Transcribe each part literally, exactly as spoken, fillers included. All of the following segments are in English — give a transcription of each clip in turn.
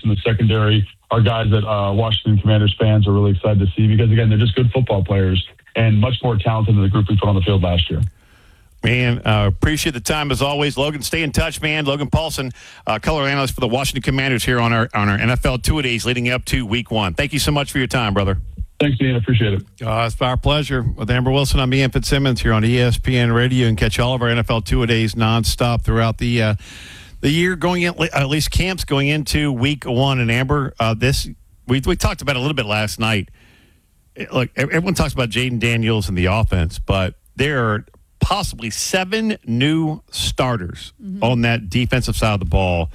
in the secondary are guys that uh, Washington Commanders fans are really excited to see because, again, they're just good football players and much more talented than the group we put on the field last year. Man, uh, appreciate the time as always. Logan, stay in touch, man. Logan Paulsen, uh, color analyst for the Washington Commanders here on our on our N F L two-a-days leading up to week one. Thank you so much for your time, brother. Thanks, Dean. I appreciate it. Uh, it's our pleasure. With Amber Wilson, I'm Ian Fitzsimmons here on E S P N Radio, and catch all of our N F L two-a-days nonstop throughout the uh, the year, going in, at least camps going into week one. And Amber, uh, this we we talked about it a little bit last night. Look, everyone talks about Jayden Daniels and the offense, but there are possibly seven new starters mm-hmm. on that defensive side of the ball.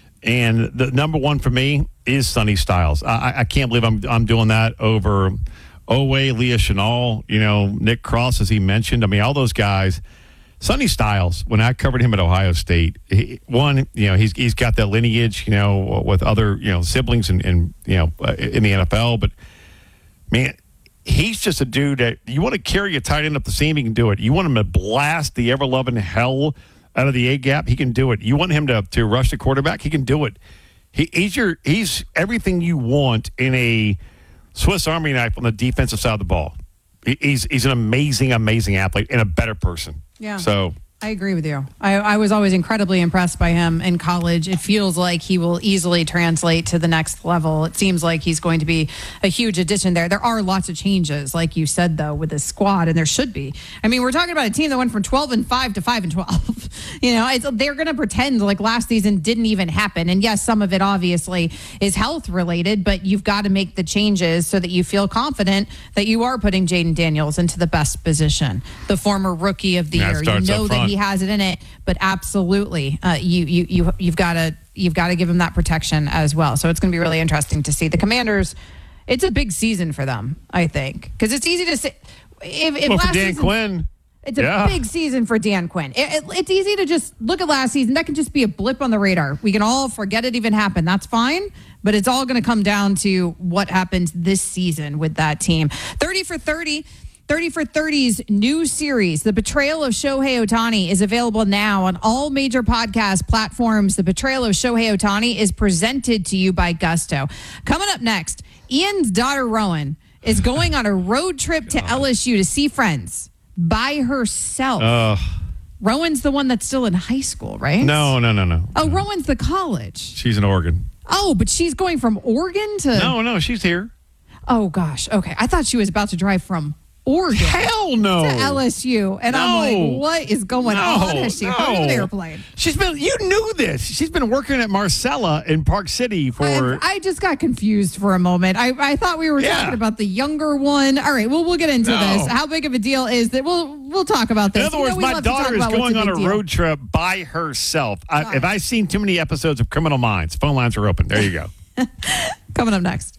And the number one for me is Sonny Styles. I, I can't believe I'm I'm doing that over Oweh, Leah Chenal, you know, Nick Cross, as he mentioned. I mean, all those guys. Sonny Styles, when I covered him at Ohio State, he, one, you know, he's he's got that lineage, you know, with other, you know, siblings and, and you know, in the N F L. But, man, he's just a dude that you want to carry a tight end up the seam, he can do it. You want him to blast the ever-loving hell out of the A-gap, he can do it. You want him to, to rush the quarterback, he can do it. He, he's your he's everything you want in a Swiss Army knife on the defensive side of the ball. He, he's he's an amazing, amazing athlete and a better person. Yeah. So I agree with you. I, I was always incredibly impressed by him in college. It feels like he will easily translate to the next level. It seems like he's going to be a huge addition there. There are lots of changes, like you said, though, with this squad, and there should be. I mean, we're talking about a team that went from twelve and five to five and twelve. You know, it's, they're going to pretend like last season didn't even happen. And yes, some of it obviously is health related, but you've got to make the changes so that you feel confident that you are putting Jayden Daniels into the best position, the former rookie of the year. You know that he has it in it, but absolutely, uh, you you you you've got to you've got to give him that protection as well. So it's going to be really interesting to see the Commanders. It's a big season for them, I think, because it's easy to say. If, if well, last for Dan season, Quinn, it's a yeah. big season for Dan Quinn. It, it, it's easy to just look at last season. That can just be a blip on the radar. We can all forget it even happened. That's fine. But it's all going to come down to what happens this season with that team. thirty for thirty. thirty for thirty's new series, The Betrayal of Shohei Ohtani, is available now on all major podcast platforms. The Betrayal of Shohei Ohtani is presented to you by Gusto. Coming up next, Ian's daughter, Rowan, is going on a road trip to L S U to see friends by herself. Uh, Rowan's the one that's still in high school, right? No, no, no, no. Oh, Rowan's the college. She's in Oregon. Oh, but she's going from Oregon to... No, no, she's here. Oh, gosh. Okay. I thought she was about to drive from Oregon. Hell no. To L S U. And no. I'm like, what is going no, on? Has she no. heard of an airplane? She's been, you knew this. She's been working at Marcella in Park City for... I, I just got confused for a moment. I, I thought we were yeah. talking about the younger one. All right, well, we'll get into no. this. How big of a deal is that? We'll we'll talk about this. In other words, you know, my daughter is going a on a deal. road trip by herself. I, if I've seen too many episodes of Criminal Minds, phone lines are open. There you go. Coming up next.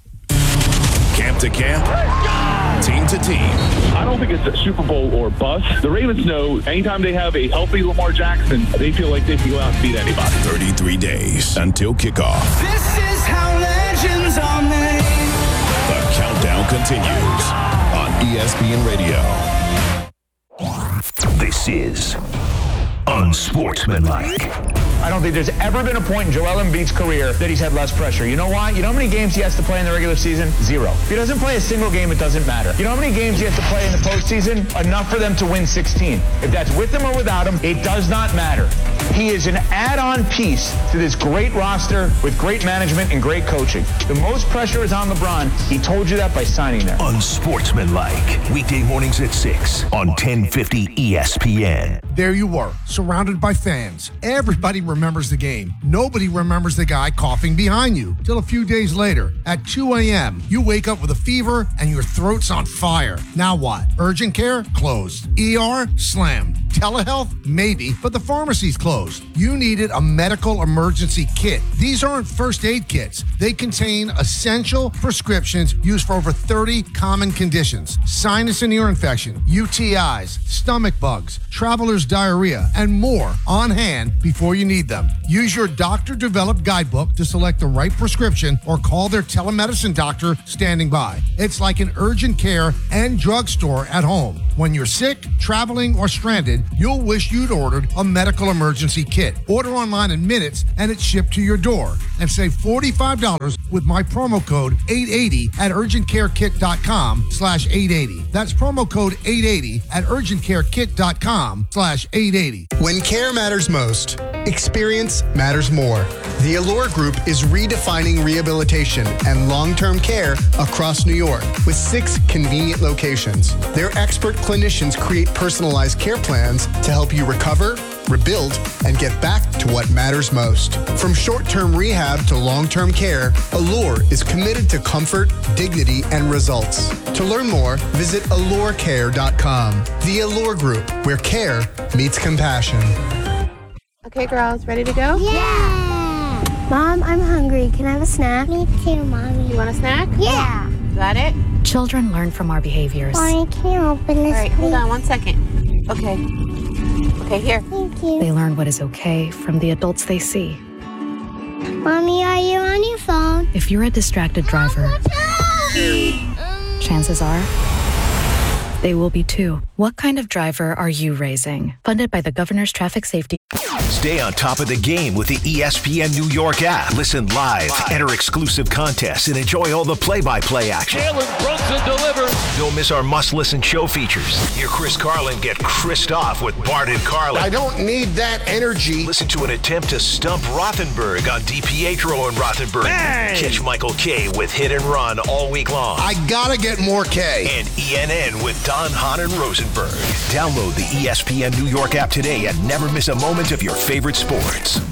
Camp to camp, team to team. I don't think it's a Super Bowl or bust. The Ravens know anytime they have a healthy Lamar Jackson, they feel like they can go out and beat anybody. thirty-three days until kickoff. This is how legends are made. The countdown continues on E S P N Radio. This is Unsportsmanlike. I don't think there's ever been a point in Joel Embiid's career that he's had less pressure. You know why? You know how many games he has to play in the regular season? Zero. If he doesn't play a single game, it doesn't matter. You know how many games he has to play in the postseason? Enough for them to win sixteen. If that's with him or without him, it does not matter. He is an add-on piece to this great roster with great management and great coaching. The most pressure is on LeBron. He told you that by signing there. Unsportsmanlike. Weekday mornings at six on ten fifty E S P N. There you were, surrounded by fans. Everybody remembers the game. Nobody remembers the guy coughing behind you. Till a few days later, at two a.m., you wake up with a fever and your throat's on fire. Now what? Urgent care? Closed. E R? Slammed. Telehealth? Maybe, but the pharmacy's closed. You needed a medical emergency kit. These aren't first aid kits. They contain essential prescriptions used for over thirty common conditions. Sinus and ear infection, U T Is, stomach bugs, traveler's diarrhea, and more on hand before you need read them. Use your doctor-developed guidebook to select the right prescription or call their telemedicine doctor standing by. It's like an urgent care and drugstore at home. When you're sick, traveling, or stranded, you'll wish you'd ordered a medical emergency kit. Order online in minutes and it's shipped to your door. And save forty-five dollars with my promo code eight eighty at urgentcarekit.com slash 880. That's promo code eight eighty at urgentcarekit.com slash 880. When care matters most, experience matters more. The Allure Group is redefining rehabilitation and long-term care across New York with six convenient locations. Their expert clinicians create personalized care plans to help you recover, rebuild, and get back to what matters most. From short-term rehab to long-term care, Allure is committed to comfort, dignity, and results. To learn more, visit allure care dot com. The Allure Group, where care meets compassion. Okay, girls, ready to go? Yeah! Mom, I'm hungry. Can I have a snack? Me too, Mommy. You want a snack? Yeah. Got it? Children learn from our behaviors. I can't open this. All right, hold on one second. Okay. Okay, here. Thank you. They learn what is okay from the adults they see. Mommy, are you on your phone? If you're a distracted driver, chances are they will be too. What kind of driver are you raising? Funded by the Governor's Traffic Safety. Stay on top of the game with the E S P N New York app. Listen live, enter exclusive contests, and enjoy all the play-by-play action. Jalen Brunson delivers. Don't miss our must-listen show features. Hear Chris Carlin get Chrised off with Bart and Carlin. I don't need that energy. Listen to an attempt to stump Rothenberg on DiPietro and Rothenberg. Bang! Catch Michael K with Hit and Run all week long. I gotta get more K. And E N N with Don, Hahn, and Rosenberg. Download the E S P N New York app today and never miss a moment of your favorite sports.